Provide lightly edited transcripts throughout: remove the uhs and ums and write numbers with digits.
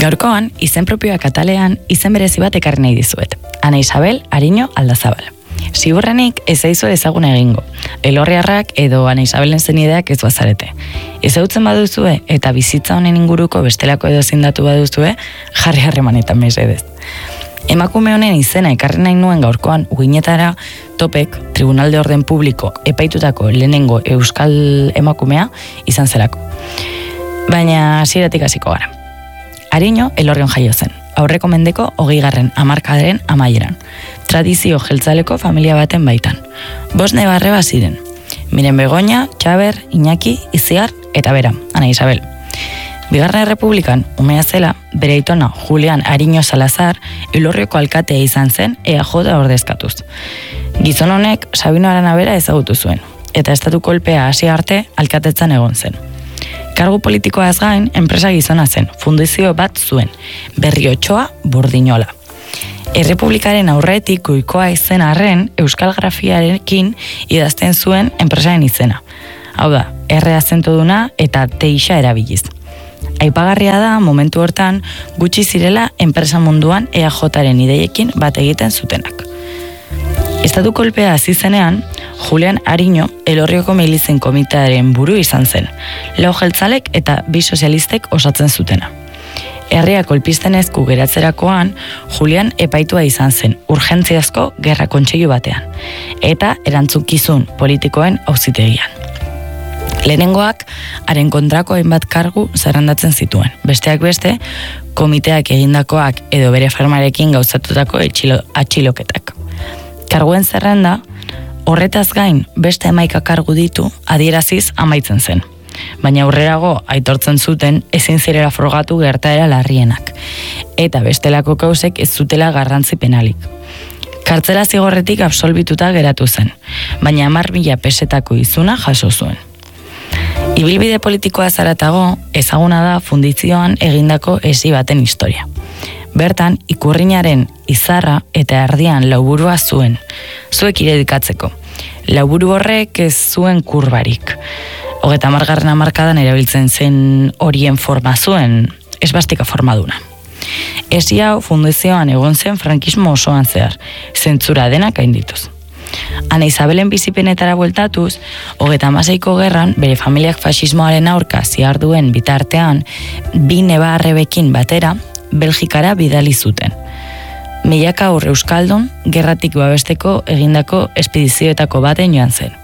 Gaurkoan, izen propioa katalean, izen berezi bat ekarri nahi dizuet. Ana Isabel Ariño Aldazabal. Ziurrenik ez zaizu ezagun egingo. Elorriarrak edo Ana Isabelen zenideak ez bazarete. Ezagutzen baduzue eta bizitza honen inguruko bestelako edo zindatu baduzue, jarri harremanetan mesedez. Emakume honen izena ekarri nahi nuen gaurkoan uginetara Topek, Tribunal de Orden Publiko epaitutako lehenengo euskal emakumea izan zelako. Baina hasieratik hasiko gara. Ariño Elorrion jaio zen, aurreko mendeko 20. hamarkadaren amaieran. Tradizio jeltzaleko familia baten baitan. 5 neba ziren. Miren Begoña, Txaber, Iñaki, Iziar eta bera, Ana Isabel. Bigarren Errepublikan, umea zela, bere aitona Julian Ariño Salazar Elorrioko alkatea izan zen EAJ ordezkatuz. Gizon honek Sabino Aranabera ezagutu zuen, eta estatu kolpea hasi arte alkatetzan egon zen. Kargu politikoaz gain, enpresa gizona zen, fundazio bat zuen, Berriotxoa Burdinola. Errepublikaren aurretik goikoa izen arren, euskal grafiarekin idazten zuen enpresaren izena. Hau da, R azentoduna eta teixa erabiliz. Aipagarria da, momentu hortan, gutxi zirela enpresa munduan EAJaren ideiekin bat egiten zutenak. Estatu kolpea hasi zenean, Julian Ariño Elorrioko milizen komitearen buru izan zen, 4 jeltzalek eta 2 sozialistek osatzen zutena. Herria kolpisten ezku geratzerakoan, Julian epaitua izan zen urgentziazko gerra kontseilu batean, eta erantzukizun politikoen auzitegian. Lehenengoak, haren kontrako hainbat kargu zerrendatzen zituen. Besteak beste, komiteak egindakoak edo bere firmarekin gauzatutako atxiloketak. Karguen zerrenda, horretaz gain beste 11 kargu ditu adieraziz amaitzen zen. Baina aurrerago aitortzen zuten ezin zirela frogatu gertaera larrienak, eta bestelako kausek ez zutela garrantzi penalik. Kartzela zigorretik absolbituta geratu zen, baina 10.000 pesetako izuna jaso zuen. Ibilbide politikoa zaratago, ezaguna da fundizioan egindako esi baten historia. Bertan, ikurrinaren izarra eta erdian lauburua zuen, zuek irudikatzeko. Lauburu horrek ez zuen kurbarik. 30. hamarkadan erabiltzen zen horien forma zuen, esbastika formaduna. Esi hau fundizioan egon zen frankismo osoan zehar, zentzura denak gaindituz. Ana Isabelen bizipenetara bueltatuz, 36ko gerran bere familiak fasismoaren aurka ziharduen bitartean, 2 neba-arrebekin batera, Belgikara bidali zuten. Milaka aurre euskaldun, gerratik babesteko egindako espedizioetako baten joan zen.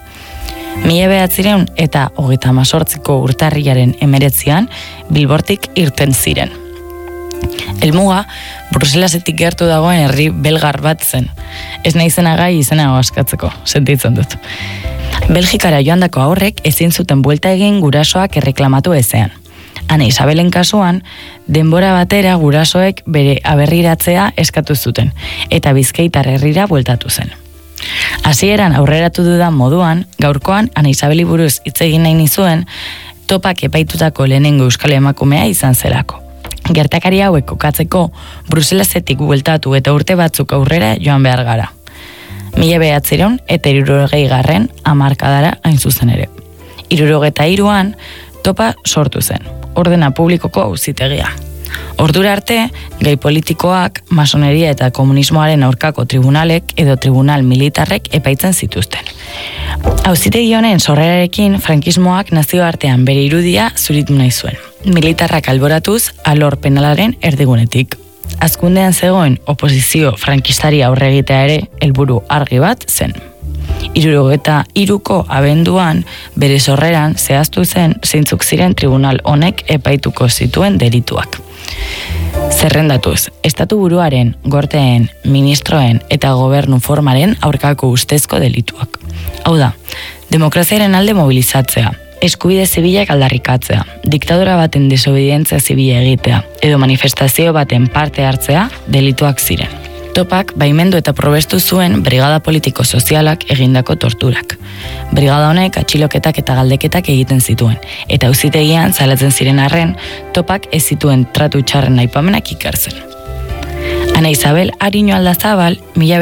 1900 eta 38ko urtarrilaren 19 Bilbortik irten ziren. Helmuga, Bruselasetik gertu dagoen herri belgar bat zen. Ez naizena gai izena askatzeko, sentitzen dut. Belgikara joandako aurrek ezin zuten buelta egin gurasoak erreklamatu ezean. Ana Isabelen kasuan, denbora batera gurasoek bere aberriratzea eskatu zuten, eta Bizkaitar herrira bueltatu zen. Hasieran aurreratu dudan moduan, gaurkoan Ana Isabeli buruz hitz egin nahi nizuen, Topak epaitutako lehenengo euskal emakumea izan zelako. Gertakari hauek kokatzeko, Bruselasetik bueltatu eta urte batzuk aurrera joan behar gara. 1900 eta 60. hamarkadara hain zuzen ere. 63an Topa sortu zen, ordena publikoko auzitegia. Ordura arte, gai politikoak, masoneria eta komunismoaren aurkako tribunalek edo tribunal militarrek epaitzen zituzten. Auzitegi honen sorrerarekin frankismoak nazioartean bere irudia zuritu nahi zuen. Militarrak alboratuz alor penalaren erdigunetik. Azkundean zegoen oposizio frankistari aurre egitea ere helburu argi bat zen. 63ko abenduan bere sorreran zehaztu zen zeintzuk ziren tribunal honek epaituko zituen delituak. Zerrendatuz, estatu buruaren, gorteen, ministroen eta gobernu formaren aurkako ustezko delituak. Hau da, demokraziaren alde mobilizatzea, eskubide zibilak aldarrikatzea, diktadura baten desobedientzia zibila egitea, edo manifestazio baten parte hartzea delituak ziren. Topak baimendu eta probestu zuen brigada politiko-sozialak egindako torturak. Brigada honek atxiloketak eta galdeketak egiten zituen, eta auzitegian salatzen ziren arren, Topak ez zituen tratu txarren aipamenak ikertzen. Ana Isabel Ariño Aldazabal,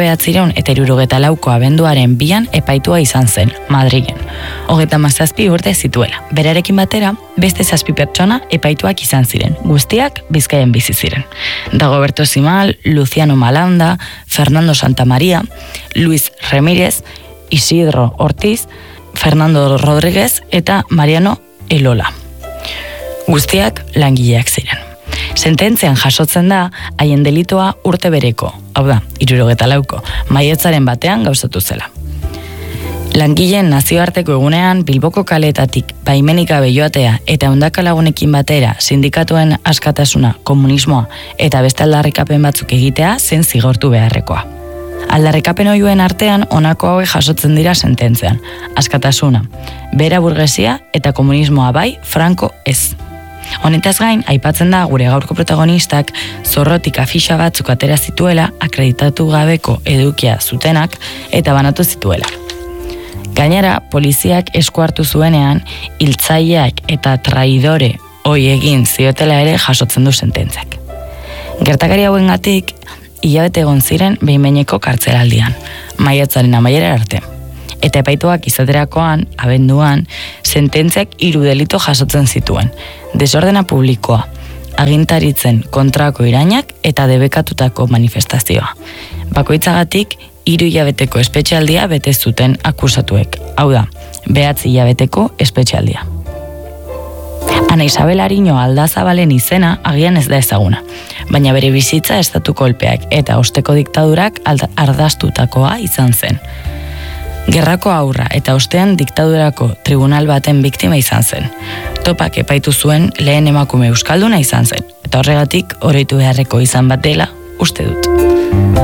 1974ko abenduaren 2 epaitua izan zen, Madrilen. 37 urte zituela. Berarekin batera, beste 7 pertsona epaituak izan ziren, guztiak Bizkaian bizi ziren. Dagoberto Simal, Luciano Malanda, Fernando Santamaria, Luis Remírez, Isidro Ortiz, Fernando Rodríguez eta Mariano Elola. Guztiak langileak ziren. Sententzian jasotzen da, haien delitoa urte bereko, hau da, 74ko, maiatzaren batean gauzatu zela. Langileen nazioarteko egunean Bilboko kaleetatik baimenik gabe joatea eta ehundaka lagunekin batera sindikatuen askatasuna, komunismoa eta beste aldarrikapen batzuk egitea zen zigortu beharrekoa. Aldarrikapen ohikoen artean honako hauek jasotzen dira sententzian: askatasuna, bera burgesia eta komunismoa bai, Franco ez. Honetaz gain, aipatzen da gure gaurko protagonistak zorrotik afixa batzuk atera zituela, akreditatu gabeko edukia zutenak eta banatu zituela. Gainera, poliziak esku hartu zuenean, hiltzaileak eta traidore hoi egin ziotela ere jasotzen du sententziak. Gertakari hauengatik, hilabete egon ziren behin-behineko kartzelaldian, maiatzaren amaiera arte. Eta epaituak izaterakoan, abenduan, sententziak 3 delito jasotzen zituen: desordena publikoa, agintaritzen kontrako irainak eta debekatutako manifestazioa. Bakoitzagatik 3 hilabeteko espetxealdia bete zuten akusatuek. Hau da, 9 hilabeteko espetxealdia. Ana Isabel Ariño Aldazabalen izena agian ez da ezaguna, baina bere bizitza estatu kolpeak eta osteko diktadurak ardaztutakoa izan zen. Gerrako aurra eta ostean diktadurako tribunal baten biktima izan zen. Topak epaitu zuen lehen emakume euskalduna izan zen, eta horregatik oroitu beharreko izan bat dela uste dut.